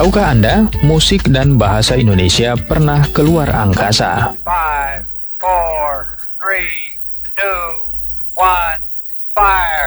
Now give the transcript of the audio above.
Tahukah Anda, musik dan bahasa Indonesia pernah keluar angkasa? 5, 4, 3, 2, 1, fire!